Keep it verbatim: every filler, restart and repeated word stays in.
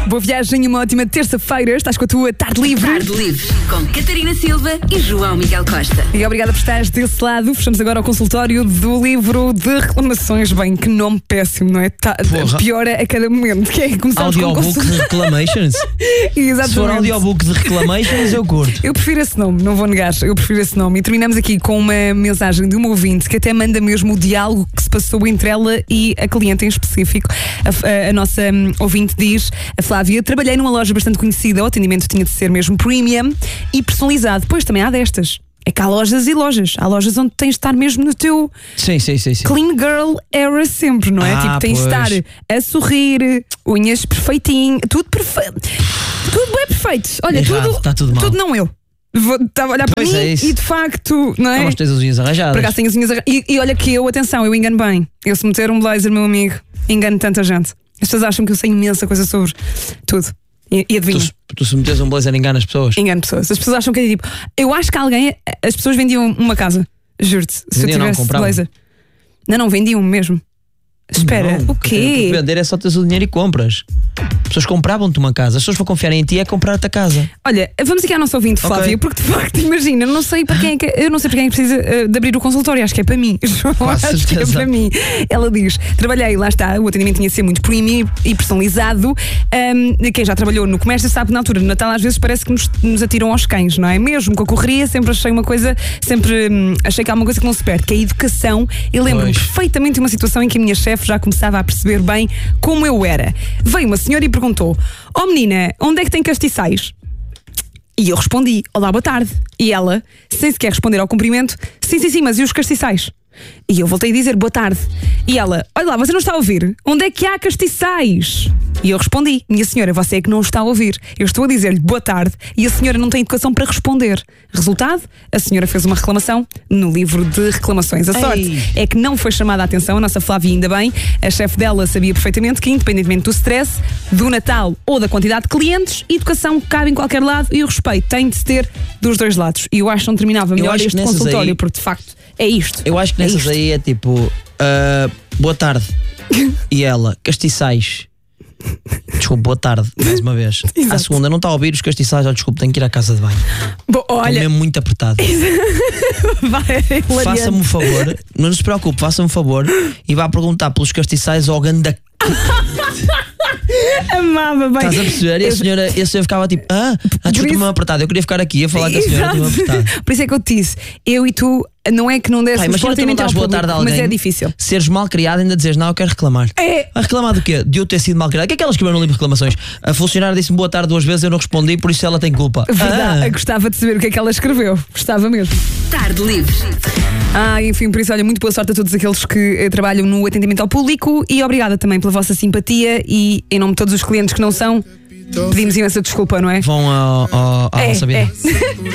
Boa viagem e uma ótima terça-feira. Estás com a tua Tarde Livre. Tarde Livre, com Catarina Silva e João Miguel Costa. E obrigada por estares desse lado. Fechamos agora o consultório do livro de reclamações. Bem, que nome péssimo, não é? Tá, piora a cada momento. Que é começar com audiobook de reclamations. Exatamente. Se for audiobook de reclamations, eu curto. Eu prefiro esse nome, não vou negar. Eu prefiro esse nome. E terminamos aqui com uma mensagem de uma ouvinte que até manda mesmo o diálogo que se passou entre ela e a cliente em específico. A, a, a nossa um, ouvinte diz: a Flávia, trabalhei numa loja bastante conhecida, o atendimento tinha de ser mesmo premium e personalizado. Pois também há destas. É que há lojas e lojas. Há lojas onde tens de estar mesmo no teu sim, sim, sim, sim. clean girl era sempre, não é? Ah, tipo, tens de estar a sorrir, unhas perfeitinho, tudo perfeito. Tudo bem perfeito. Olha, errado, tudo, tá tudo mal. tudo não eu. Estava a olhar para pois mim é e de facto, não é? Não, mas tens as unhas arranjadas. Por acaso tenho as unhas arranjadas. E, e olha que eu, atenção, eu engano bem. Eu se meter um blazer, meu amigo, engano tanta gente. As pessoas acham que eu sei imensa coisa sobre tudo. E, e adivinha? Tu, tu se metes um blazer enganas pessoas. Engano pessoas. As pessoas acham que é tipo. Eu acho que alguém. As pessoas vendiam uma casa. Juro-te. Se vendiam, eu tivesse não, blazer. Não, não, vendiam mesmo. Espera, não, o quê? Vender é só teres o dinheiro e compras. As pessoas compravam-te uma casa. As pessoas vão confiar em ti é comprar-te a casa. Olha, vamos aqui à nossa ouvinte, Flávia, okay. Porque de facto, imagina, eu não sei para quem é que, eu não sei para quem é que precisa uh, de abrir o consultório. Acho que é para mim. Acho que é para mim. Ela diz: trabalhei, lá está, o atendimento tinha de ser muito premium e personalizado. Um, quem já trabalhou no comércio sabe que na altura do Natal às vezes parece que nos, nos atiram aos cães, não é? Mesmo com a correria, sempre achei uma coisa, sempre hum, achei que há uma coisa que não se perde, que é a educação. Eu lembro-me perfeitamente de uma situação em que a minha chefe já começava a perceber bem como eu era. Veio uma senhora e perguntou: ó oh menina, onde é que tem castiçais? E eu respondi: olá, boa tarde. E ela, sem sequer responder ao cumprimento: sim, sim, sim, mas e os castiçais? E eu voltei a dizer: boa tarde. E ela: olha lá, você não está a ouvir? Onde é que há castiçais? E eu respondi: minha senhora, você é que não está a ouvir. Eu estou a dizer-lhe boa tarde e a senhora não tem educação para responder. Resultado, a senhora fez uma reclamação no livro de reclamações. A sorte Ei. é que não foi chamada a atenção, a nossa Flávia ainda bem. A chefe dela sabia perfeitamente que, independentemente do stress, do Natal ou da quantidade de clientes, educação cabe em qualquer lado e o respeito tem de se ter dos dois lados. E eu acho que não terminava melhor este consultório, aí, porque de facto é isto. Eu acho que nessas é aí é tipo uh, boa tarde. E ela, castiçais. Desculpe, boa tarde, mais uma vez. Exato. À segunda, não está a ouvir os castiçais. Olha, desculpe, tenho que ir à casa de banho. Bom, olha... Estou mesmo muito apertado. Faça-me um favor, não se preocupe, faça-me um favor e vá perguntar pelos castiçais ao ganda. Amava bem. Estás a perceber? E a senhora, e a senhora ficava tipo: Ah, ah desculpa-me apertado. Eu queria ficar aqui a falar com a senhora. Por isso é que eu te disse: eu e tu, não é que não desse imagina tu não dás boa tarde a alguém, mas é difícil. Seres mal criado e ainda dizes: não, eu quero reclamar. É. A reclamar do quê? De eu ter sido mal criado. O que é que ela escreveu no livro de reclamações? A funcionária disse-me boa tarde duas vezes, eu não respondi, por isso ela tem culpa. Verdade, ah. Gostava de saber o que é que ela escreveu. Gostava mesmo. Tarde Livre. Ah, enfim, por isso, olha, muito boa sorte a todos aqueles que eh, trabalham no atendimento ao público e obrigada também pela vossa simpatia e em nome de todos os clientes que não são, pedimos imensa desculpa, não é? Vão ao, ao, à é, nossa vida. É.